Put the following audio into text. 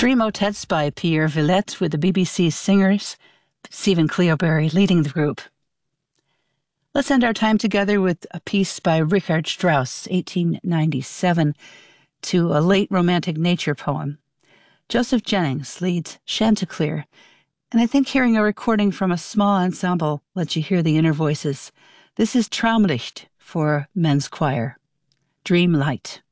Three motets by Pierre Villette with the BBC singers, Stephen Cleobury leading the group. Let's end our time together with a piece by Richard Strauss, 1897, to a late romantic nature poem. Joseph Jennings leads Chanticleer, and I think hearing a recording from a small ensemble lets you hear the inner voices. This is Traumlicht for men's choir. Dream Light.